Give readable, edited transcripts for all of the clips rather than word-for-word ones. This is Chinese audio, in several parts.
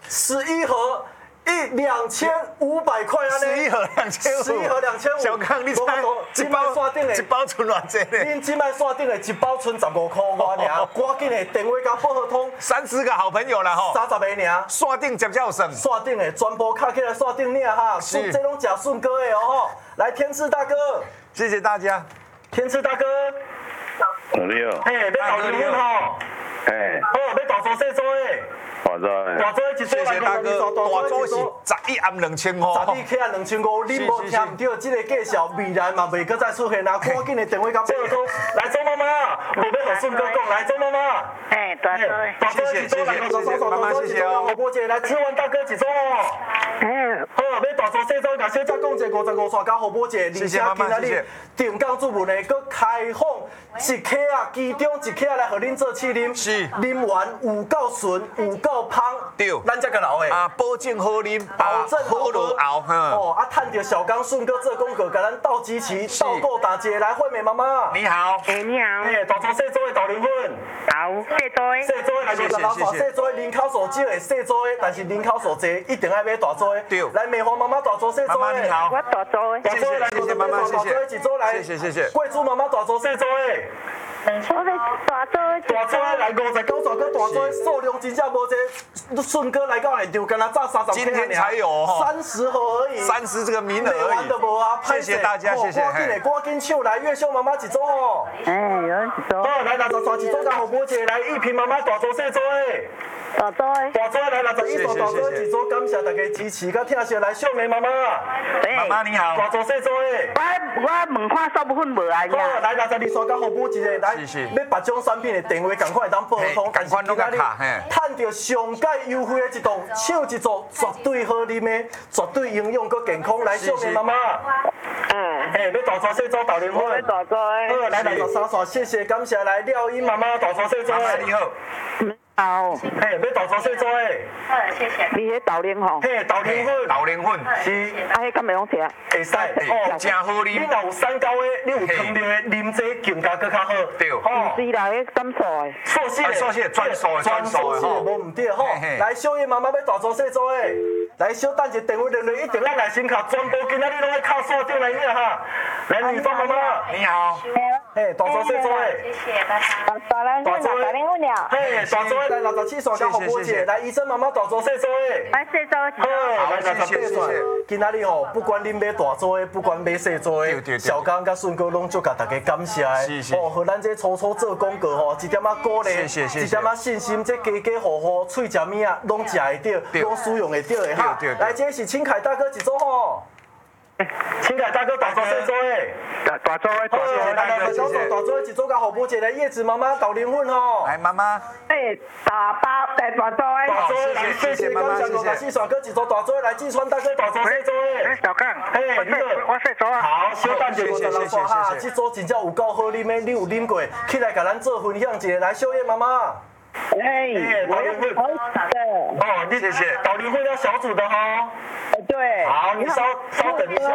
11盒。2500块啊！ 11盒2500，11 盒2500。 小康，你猜一包存偌济呢？ 恁即摆线顶的一包存15块外尔，赶紧的电话甲报号通 ，30个好朋友啦吼 ，30个尔， 线顶接叫省， 线顶的全部卡起来线顶领哈，这拢假顺哥的哦吼，来天赐大哥， 谢谢大家， 天赐大哥， 你好， 嘿，要搞离婚吼， 嘿， 好，要大做细做诶。大做一做来大哥，大做是11暗2000块 ，12起啊2500，你无听唔对，这个介绍未来嘛袂搁再出现啊！赶紧的电话甲报通，来周妈妈，无要和顺哥讲，来周妈妈， 哎，大做， 谢谢妈妈，谢谢哦。火姐来吃完大哥一组哦。好，要大做细做，甲小姐讲者55线加火波姐，而且今仔日定岗主文的，搁开放一客啊，其中一客来和恁做试啉，啉完有够顺，有够香， 对， 咱才个留的啊，保证好啉， 保证好落后， 哦，啊，趁着小刚顺哥做功课，甲咱斗支持，斗够大姐来惠美妈妈， 你好， 你好， 大做细做的豆零粉， 好，细做的， 细做的来50老少，细做的人口数少的细做的，但是人口数侪一定爱买大做的， 对， 来美华妈妈大做细做的， 妈妈你好， 我大做的， 谢谢妈妈，谢谢，贵州妈妈大做细做的。 我要大做大做来59座，搁大做数量真正无济，顺哥来到现场，跟他炸30 今天才有 30盒而已 ，30这个名额而已，谢谢大家，谢谢。 赶紧抢来，月秀妈妈一组哦。 有一组。 好，来63一组，甲侯波姐来一瓶妈妈大做细做的。 大做来61组大做一组，感谢大家支持，甲听谢来秀梅妈妈。 妈妈你好。 大做细做的。 我问看数粉无啊？ 好，来62组甲侯波姐来，要别种产品的电话赶快当报通， 赶快弄个卡， 趁着上届优惠的一档，抢一组绝对好啉的，绝对营养佮健康，来秀梅妈妈。要大做细做豆零粉。 大做的。 好，来63线，谢谢感谢来廖英妈妈大做细做的。 妈妈你好。 好， 要大做细做的。 好，谢谢。你迄豆零吼？ 豆零粉， 是。 迄敢会用食？ 会使， 真好啉。 你若有三高的，你有糖尿的，啉这更加更较好。 对。 唔是啦，迄减素的。 素系的， 专素的吼，无唔对吼。来，小叶妈妈要大做细做的，来小等一电话联络，一定要来先卡，全部今仔日拢要靠线顶来领哈。来，女方妈妈， 你好。 大做细做的。 谢谢，拜拜。大零粉了。 大做来67线加侯波姐，来医生妈妈大做细做的。 来细做。 好，来68线。今仔日吼，不管恁买大做的，不管买细做的，小刚甲顺哥拢足甲大家感谢的。哦，和咱这初做广告吼，一点仔鼓励，一点仔信心，这家家户户喙食物啊，拢食会到，拢使用会到的哈。来，这是青凯大哥一组吼。青凯大哥大做细做的， 大做的， 大做一组甲侯波姐来叶子妈妈豆零粉吼。 来妈妈。 大包大做的。 大做来，谢谢感谢54线哥一组大做来，季川大哥大做细做的。 小刚， 你好， 我细做啊。 好，小等者56线哈，这组真正有够好啉的，你有啉过，起来甲咱做分享一下，来小叶妈妈。 豆零粉。 哦，谢谢。豆零粉要小组的哈。 对。 好，你稍等一下。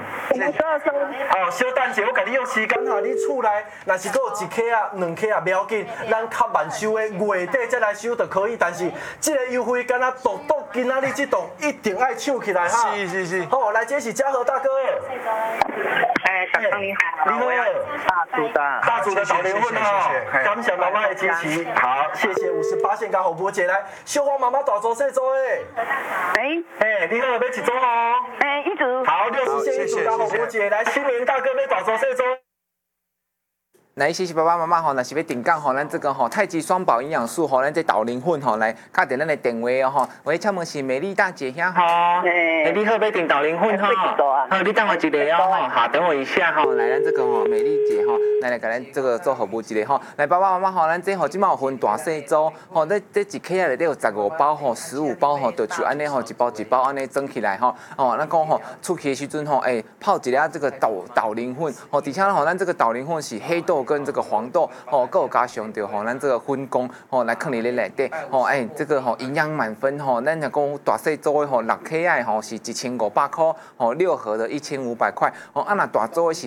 小等者，我甲你用时间哈，你厝内若是搁有一客啊、2客啊，不要紧，咱较慢收的，月底再来收就可以。但是这个优惠，敢若独今仔日这档一定爱抢起来哈。 是。 好，来，这是嘉禾大哥。 小刚你好。 你好。大组的豆零粉哈，感谢妈妈的支持。好，谢谢58线甲侯波姐来，小花妈妈大做细做的。你好，要一组吼。 一组。 好，60线一组甲侯波姐来，新年大哥要大做细做。 来，谢谢爸爸妈妈吼，若是要订购吼，咱这个吼太极双宝营养素吼，咱这豆零粉吼来打电咱的电话哦吼。喂，请问是美丽大姐遐吼？你好，要订豆零粉吼。好，你等我一个哦，好，等我一下吼。来，咱这个吼美丽姐吼，来给咱这个做服务一个吼。来，爸爸妈妈吼，咱这吼即马有分大细组吼，这一克啊内底有15包吼，15包吼，就像安尼吼，一包一包安尼装起来吼。哦，咱讲吼出去的时阵吼，泡一粒这个豆零粉吼，而且吼咱这个豆零粉是黑豆跟这个黄豆哦，够加上着吼，咱这个分工哦来放伫咧内底哦，这个吼营养满分吼，咱若讲大细组的吼6克的吼是1500块哦，6盒的1500块哦，若大组的是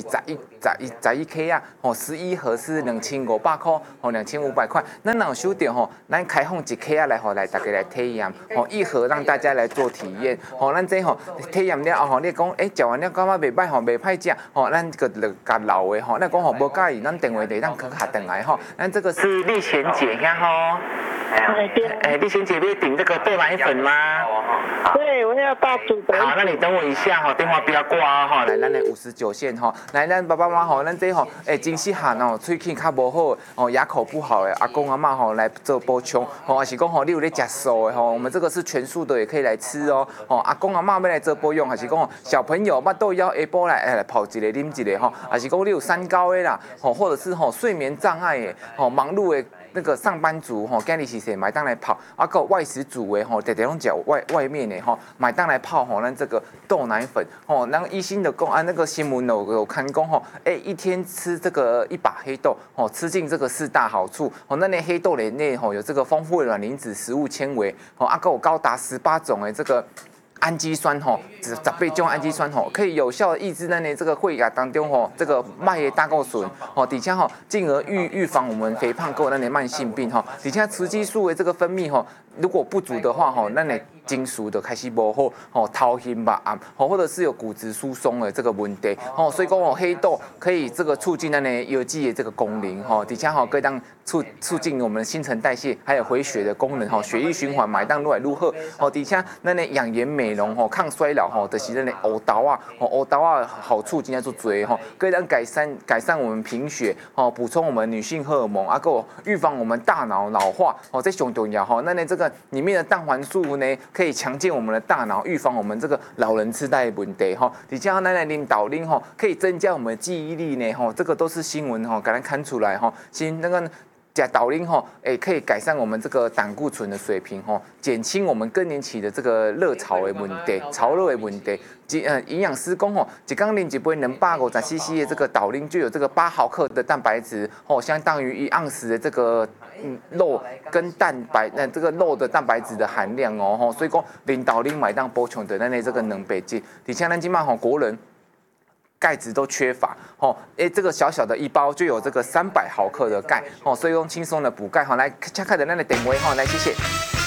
11克啊，哦11盒是2500块哦，2500块。咱若有收到吼，咱开放1克啊来吼来大家来体验哦，1盒让大家来做体验哦，咱这吼体验了后吼，你讲食完了感觉袂歹吼，袂歹食吼，咱个甲老的吼，咱讲吼无介意，咱电话地咱去下转来吼，咱这个是丽贤姐呀吼。丽贤姐要订这个豆奶粉吗？ 对，我要大煮的。 好，那你等我一下哈，电话不要挂哈。来，咱的59线哈，来，咱爸爸妈妈吼，咱这吼，真细汉哦，喙齿较无好哦，牙口不好的阿公阿嬷吼来做补充哦，还是讲吼你有咧食素的吼，我们这个是全素的也可以来吃哦。哦，阿公阿嬷要来做保养，还是讲吼小朋友巴肚枵下晡来泡一个啉一个吼，还是讲你有三高的啦，吼，或者是吼睡眠障碍的，吼忙碌的。那个上班族吼，今日是谁买单来泡？啊，个外食族的吼，常常拢食外面的吼，买单来泡吼，咱这个豆奶粉吼，那医生的讲啊，那个新闻有看讲吼，一天吃这个1把黑豆吼，吃进这个4大好处吼，那黑豆里面吼有这个丰富的卵磷脂、食物纤维吼，啊，个有高达18种的这个。氨基酸吼，18种氨基酸吼，可以有效的抑制咱的这个血液当中吼，这个麦的胆固醇吼，底下吼，进而预防我们肥胖跟咱的慢性病吼，底下雌激素的这个分泌吼，如果不足的话吼，咱的精数就开始无好吼，头晕目暗吼，或者是有骨质疏松的这个问题吼，所以讲吼，黑豆可以这个促进咱的有机的这个功能吼，底下吼可以当促进我们的新陈代谢还有回血的功能吼，血液循环买当愈来愈好吼，底下咱的养颜美容吼，抗衰老吼，就是咱的黑豆啊，黑豆啊好处真正足多吼，可以当改善我们贫血吼，补充我们女性荷尔蒙，啊个预防我们大脑老化哦，这上重要吼，咱的这个里面的蛋黄素呢，可以强健我们的大脑，预防我们这个老人痴呆的问题吼，底下咱的啉豆奶吼，可以增加我们的记忆力呢吼，这个都是新闻吼，给咱看出来吼，新那个。吃豆奶吼，可以改善我们这个胆固醇的水平吼，减轻我们更年期的这个热潮的问题、潮热的问题。营养师讲吼，一缸啉一杯250cc 的这个豆奶就有这个8毫克的蛋白质吼，相当于1盎司的这个肉跟蛋白这个肉的蛋白质的含量哦吼，所以讲啉豆奶买当补充的咱的这个蛋白质，而且咱今嘛吼国人。钙质都缺乏，哦，这个小小的一包就有这个300毫克的钙，哦，所以用轻松的补钙，好，来，看看的那个点位，哈，来，谢谢。